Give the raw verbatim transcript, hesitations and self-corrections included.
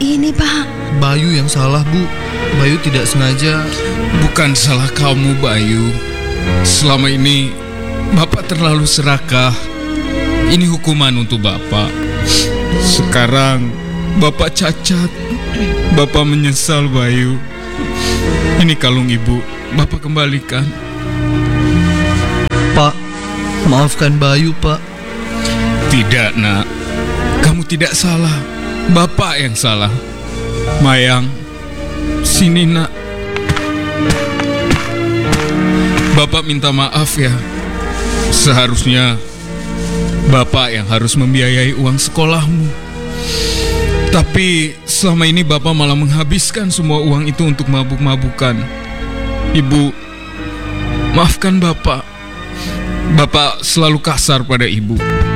ini, Pak? Bayu yang salah, Bu. Bayu tidak sengaja. Bukan salah kamu, Bayu. Selama ini Bapak terlalu serakah. Ini hukuman untuk Bapak. Sekarang Bapak cacat. Bapak menyesal, Bayu. Ini kalung Ibu, Bapak kembalikan. Pak, maafkan Bayu, Pak. Tidak, Nak. Kamu tidak salah. Bapak yang salah. Mayang, sini, Nak. Bapak minta maaf ya. Seharusnya Bapak yang harus membiayai uang sekolahmu. Tapi selama ini Bapak malah menghabiskan semua uang itu untuk mabuk-mabukan. Ibu, maafkan Bapak. Bapak selalu kasar pada Ibu.